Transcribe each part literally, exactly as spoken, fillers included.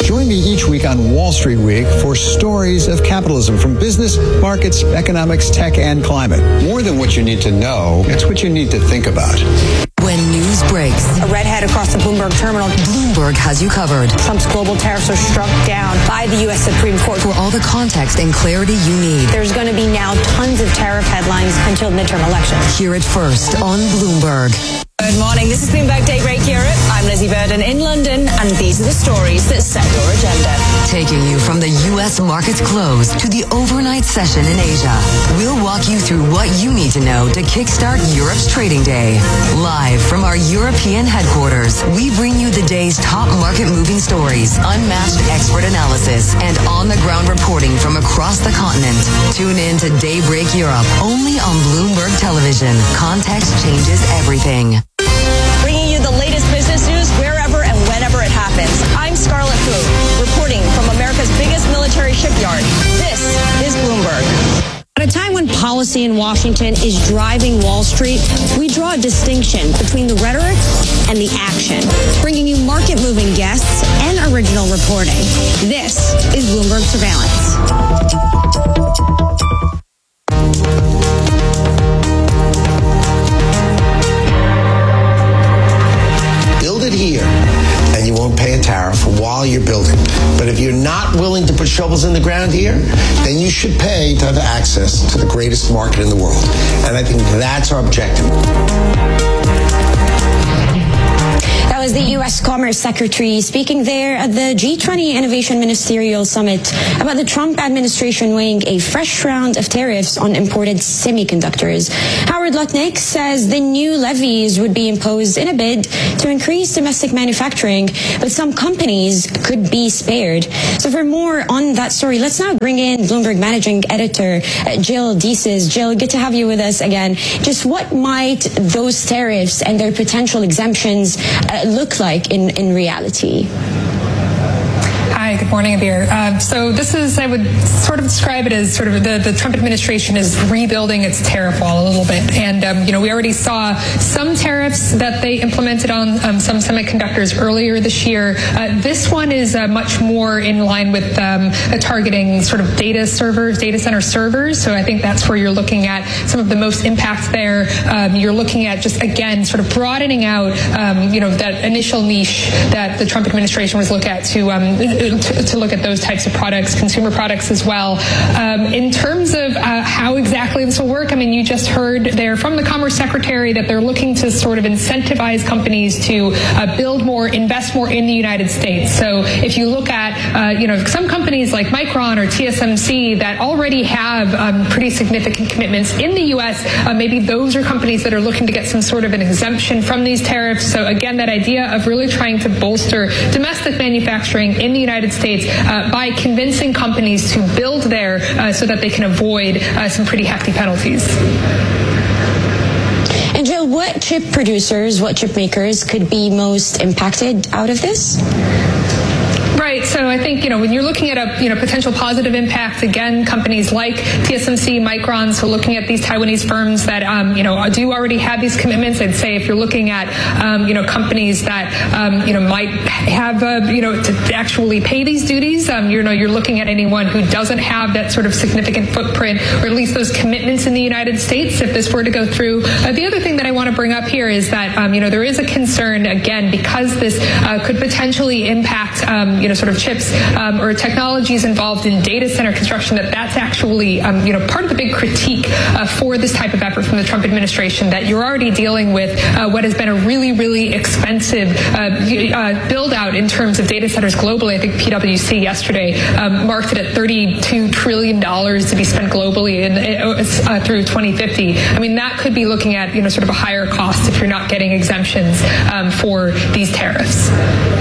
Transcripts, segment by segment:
Join me each week on Wall Street Week for stories of capitalism from business, markets, economics, tech, and climate. More than what you need to know, it's what you need to think about. When news breaks, a redhead across the Bloomberg terminal. Bloomberg has you covered. Trump's global tariffs are struck down by the U S Supreme Court. For all the context and clarity you need. There's going to be now tons of tariff headlines until midterm elections. Hear it first on Bloomberg. Good morning. This is Bloomberg Daybreak Europe. I'm Lizzie Burden in London, and these are the stories that set your agenda. Taking you from the U S market's close to the overnight session in Asia. We'll walk you through what you need to know to kickstart Europe's trading day. Live from our European headquarters, we bring you the day's top market-moving stories, unmatched expert analysis, and on-the-ground reporting from across the continent. Tune in to Daybreak Europe, only on Bloomberg Television. Context changes everything. Bringing you the latest business news wherever and whenever it happens. I'm Scarlett Fu, reporting from America's biggest military shipyard. This is Bloomberg. At a time when policy in Washington is driving Wall Street, we draw a distinction between the rhetoric and the action, bringing you market-moving guests and original reporting. This is Bloomberg Surveillance. Here, and you won't pay a tariff while you're building. But if you're not willing to put shovels in the ground here, then you should pay to have access to the greatest market in the world. And I think that's our objective. That was the U S Commerce Secretary speaking there at the G twenty Innovation Ministerial Summit about the Trump administration weighing a fresh round of tariffs on imported semiconductors. Howard Lutnick says the new levies would be imposed in a bid to increase domestic manufacturing, but some companies could be spared. So for more on that story, let's now bring in Bloomberg Managing Editor uh, Jill Deeses. Jill, good to have you with us again. Just what might those tariffs and their potential exemptions uh, look like in, in reality? Hi, good morning, Abir. Uh, so this is, I would sort of describe it as sort of the, the Trump administration is rebuilding its tariff wall a little bit. And, um, you know, we already saw some tariffs that they implemented on um, some semiconductors earlier this year. Uh, this one is uh, much more in line with um, uh, targeting sort of data servers, data center servers. So I think that's where you're looking at some of the most impact there. Um, you're looking at just, again, sort of broadening out, um, you know, that initial niche that the Trump administration was looking at to um, To, to look at those types of products, consumer products as well. Um, in terms of uh, how exactly this will work, I mean, you just heard there from the Commerce Secretary that they're looking to sort of incentivize companies to uh, build more, invest more in the United States. So if you look at, uh, you know, some companies like Micron or T S M C that already have um, pretty significant commitments in the U S, uh, maybe those are companies that are looking to get some sort of an exemption from these tariffs. So again, that idea of really trying to bolster domestic manufacturing in the United States uh, by convincing companies to build there uh, so that they can avoid uh, some pretty hefty penalties. And Jill, what chip producers, what chip makers could be most impacted out of this? Right. So I think, you know, when you're looking at a, you know, potential positive impact, again, companies like T S M C, Micron, so looking at these Taiwanese firms that, um, you know, do already have these commitments. I'd say if you're looking at, um, you know, companies that, um, you know, might have, uh, you know, to actually pay these duties, um, you know, you're looking at anyone who doesn't have that sort of significant footprint or at least those commitments in the United States if this were to go through. Uh, the other thing that I want to bring up here is that, um, you know, there is a concern, again, because this uh, could potentially impact, um, you know, sort of chips um, or technologies involved in data center construction, that that's actually, um, you know, part of the big critique uh, for this type of effort from the Trump administration, that you're already dealing with uh, what has been a really, really expensive uh, uh, build out in terms of data centers globally. I think P W C yesterday um, marked it at thirty-two trillion dollars to be spent globally in, uh, through twenty fifty. I mean, that could be looking at, you know, sort of a higher cost if you're not getting exemptions um, for these tariffs.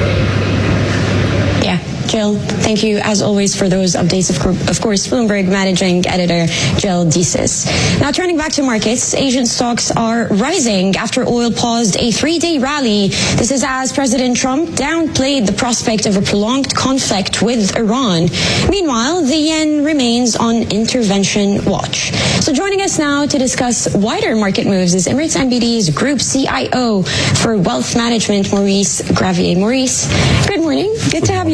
Jill, thank you as always for those updates. Of, co- of course, Bloomberg Managing Editor Jill Deeses. Now turning back to markets, Asian stocks are rising after oil paused a three-day rally. This is as President Trump downplayed the prospect of a prolonged conflict with Iran. Meanwhile, the yen remains on intervention watch. So joining us now to discuss wider market moves is Emirates N B D's Group C I O for Wealth Management, Maurice Gravier. Maurice, good morning. Good to have you with us.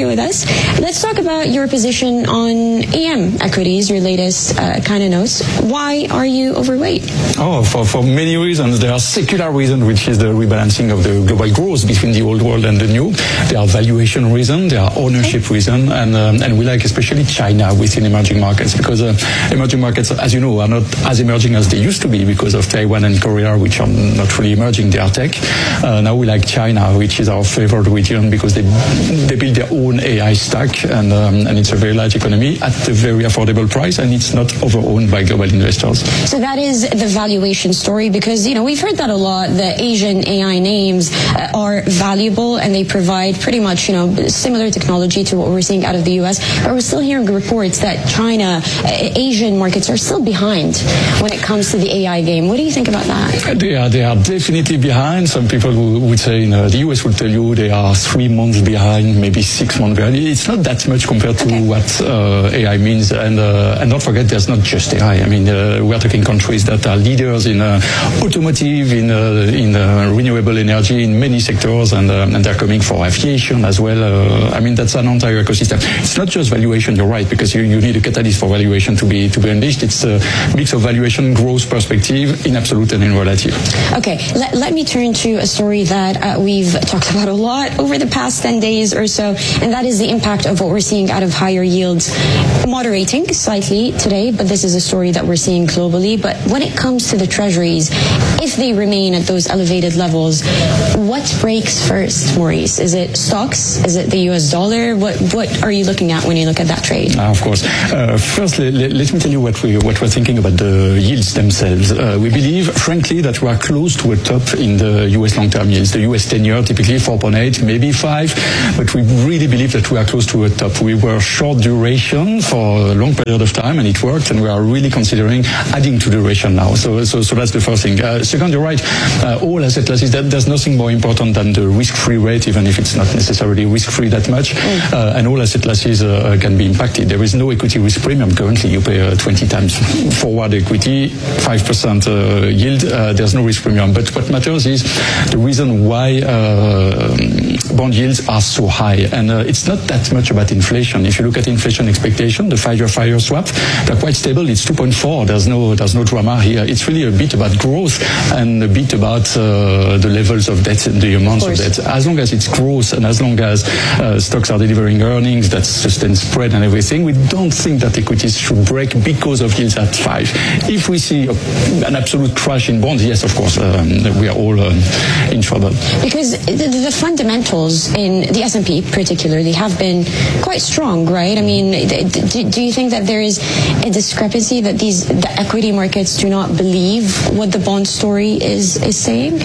stocks. Let's talk about your position on A M equities, your latest uh, kind of notes. Why are you overweight? Oh, for, for many reasons. There are secular reasons, which is the rebalancing of the global growth between the old world and the new. There are valuation reasons, there are ownership okay. reasons, and um, and we like especially China within emerging markets, because uh, emerging markets, as you know, are not as emerging as they used to be because of Taiwan and Korea, which are not really emerging, they are tech. Uh, now we like China, which is our favorite region because they they build their own A I stack, and um, and it's a very large economy at a very affordable price, and it's not over-owned by global investors. So that is the valuation story, because, you know, we've heard that a lot. The Asian A I names uh, are valuable and they provide pretty much, you know, similar technology to what we're seeing out of the U S, but we're still hearing reports that China, uh, Asian markets are still behind when it comes to the A I game. What do you think about that? They are, they are definitely behind. Some people would say, you know, the U S will tell you they are three months behind, maybe six months behind. It's not that much compared to okay. what uh, A I means. And uh, and don't forget, there's not just A I. I mean, uh, we are talking countries that are leaders in uh, automotive, in uh, in uh, renewable energy, in many sectors, and uh, and they're coming for aviation as well. Uh, I mean, that's an entire ecosystem. It's not just valuation. You're right, because you, you need a catalyst for valuation to be to be unleashed. It's a mix of valuation, growth perspective, in absolute and in relative. Okay, let, let me turn to a story that uh, we've talked about a lot over the past ten days or so, and that is the impact of what we're seeing out of higher yields moderating slightly today, but this is a story that we're seeing globally. But when it comes to the treasuries, if they remain at those elevated levels, what breaks first, Maurice? Is it stocks? Is it the U S dollar? What what are you looking at when you look at that trade? Uh, of course. Uh, first, let, let me tell you what, we, what we're thinking about the yields themselves. Uh, we believe, frankly, that we are close to a top in the U S long-term yields. The U S ten-year, typically four point eight, maybe five, but we really believe that we are close to a top. We were short duration for a long period of time, and it worked, and we are really considering adding to duration now. So so, so that's the first thing. Uh, second, you're right. Uh, all asset classes, that, there's nothing more important than the risk-free rate, even if it's not necessarily risk-free that much. Uh, and all asset classes uh, can be impacted. There is no equity risk premium currently. You pay uh, twenty times forward equity, five percent uh, yield. Uh, there's no risk premium. But what matters is the reason why uh, bond yields are so high. And uh, it's not that much about inflation. If you look at inflation expectation, the five-year five-year swap, they're quite stable. It's two point four. There's no there's no drama here. It's really a bit about growth and a bit about uh, the levels of debt and the amounts of, of debt. As long as it's growth and as long as uh, stocks are delivering earnings that sustain spread and everything, we don't think that equities should break because of yields at five. If we see a, an absolute crash in bonds, yes, of course, um, we are all um, in trouble. Because the, the fundamentals in the S and P particularly have been quite strong, right? I mean, do, do you think that there is a discrepancy that these the equity markets do not believe what the bond story is is saying?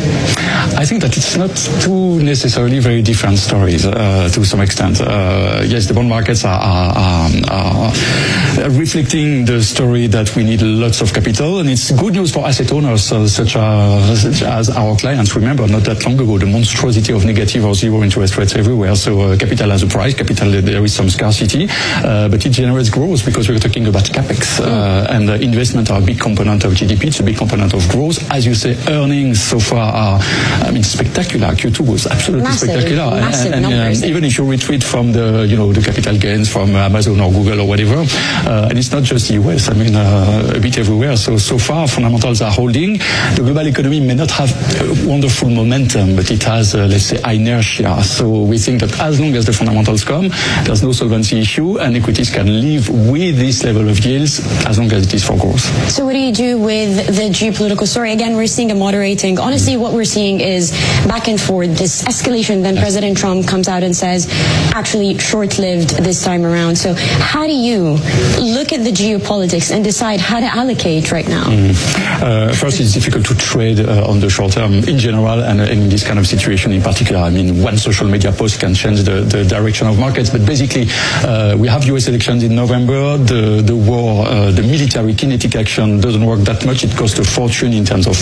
I think that it's not two necessarily very different stories uh, to some extent. Uh, yes, the bond markets are, are, are, are reflecting the story that we need lots of capital, and it's good news for asset owners uh, such, as, such as our clients. Remember, not that long ago, the monstrosity of negative or zero interest rates everywhere. So uh, capital has a price. Capital, there is some scarcity, uh, but it generates growth because we're talking about capex, uh, and uh, investment are a big component of G D P. It's a big component of growth. As you say, earnings so far are, I mean, spectacular. Q two was absolutely massive, spectacular. Massive and, and numbers. Uh, even if you retreat from the, you know, the capital gains from Amazon or Google or whatever, uh, and it's not just the U S. I mean, uh, a bit everywhere. So so far, fundamentals are holding. The global economy may not have a wonderful momentum, but it has, uh, let's say, inertia. So we think that as long as the fundamentals come, there's no solvency issue, and equities can live with this level of yields as long as it is for growth. So what do you do with the geopolitical story? Again, we're seeing a moderating. Honestly, what we're seeing is back and forth, this escalation. Then President Trump comes out and says, actually short-lived this time around. So how do you look at the geopolitics and decide how to allocate right now? Mm. Uh, first, it's difficult to trade uh, on the short term in general, and uh, in this kind of situation in particular. I mean, one social media post can change the, the direction of markets. But basically, uh, we have U S elections in November. The, the war, uh, the military kinetic action doesn't work that much. It costs a fortune in terms of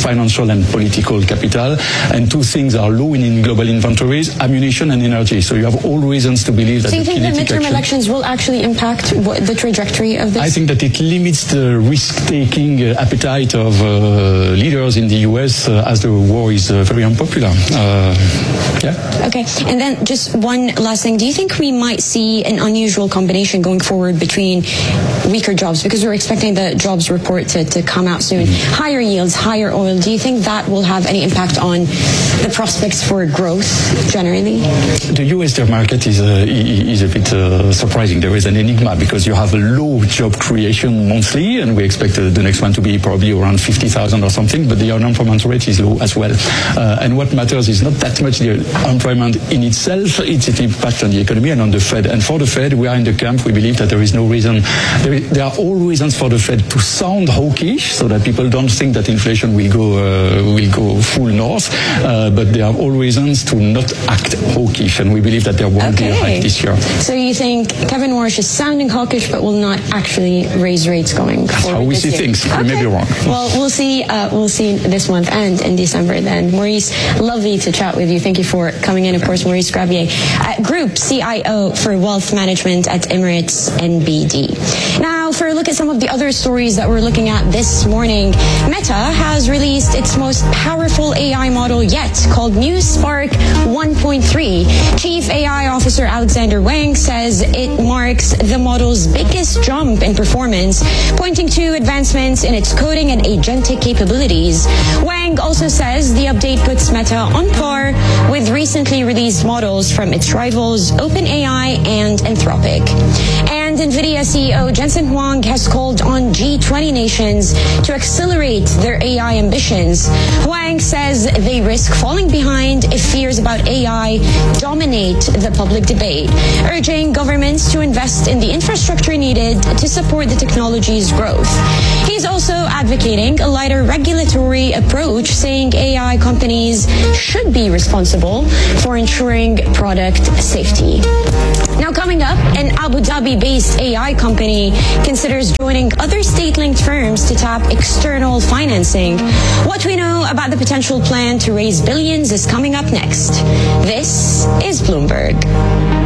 financial and political capital. And two things are low in global inventories, ammunition and energy. So you have all reasons to believe that So you the think the kinetic midterm action, elections will actually impact what, the trajectory of this? I think that it limits the risk-taking uh, appetite of uh, leaders in the U S uh, as the war is uh, very unpopular. Uh, yeah. Okay, and then just one last thing. Do you think we might see an unusual combination going forward between weaker jobs, because we're expecting the jobs report to, to come out soon, mm-hmm. higher yields, higher oil? Do you think that will have any impact on the prospects for growth generally? The U S job market is a, is a bit uh, surprising. There is an enigma because you have a low job creation monthly, and we expect uh, the next one to be probably around fifty thousand or something, but the unemployment rate is low as well. Uh, and what matters is not that much the unemployment in itself, it's its impact on the economy and on the Fed. And for the Fed, we are in the camp, we believe that there is no reason, there, is, there are all reasons for the Fed to sound hawkish, so that people don't think that inflation will go uh, will go full north, uh, but there are all reasons to not act hawkish, and we believe that there won't okay. be a hike this year. So you think Kevin Warsh is sounding hawkish, but will not actually raise rates going That's forward how we this see year. things. Okay. We may be wrong. Well, we'll see. Uh, we'll see this month and in December. Then, Maurice, lovely to chat with you. Thank you for coming in. Of course, Maurice Gravier, uh, Group C I O for Wealth Management at Emirates N B D. Now, for a look at some of the other stories that we're looking at this morning, Meta has released its most powerful A I model yet, called Muse Spark one point three. Chief A I Officer Alexander Wang says it marks the model's biggest jump in performance, pointing to advancements in its coding and agentic capabilities. Wang also says the update puts Meta on par with recently released models from its rivals OpenAI and Anthropic. And NVIDIA C E O Jensen Huang has called on G twenty nations to accelerate their A I ambitions. Huang says they risk falling behind if fears about A I dominate the public debate, urging governments to invest in the infrastructure needed to support the technology's growth. He's also advocating a lighter regulatory approach, saying A I companies should be responsible for ensuring product safety. Now, coming up, an Abu Dhabi-based A I company considers joining other state-linked firms to tap external financing. What we know about the potential plan to raise billions is coming up next. This is Bloomberg.